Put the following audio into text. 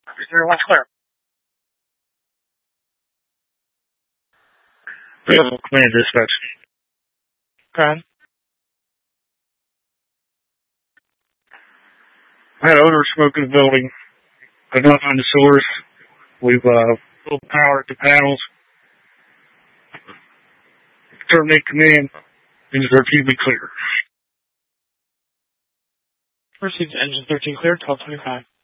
Everyone's clear. Command dispatch. Go ahead. I had odor of smoke in the building. I got on the source. We've pulled power at the panels. Terminate command. Engine 13 be clear. Received engine 13 clear, 1225.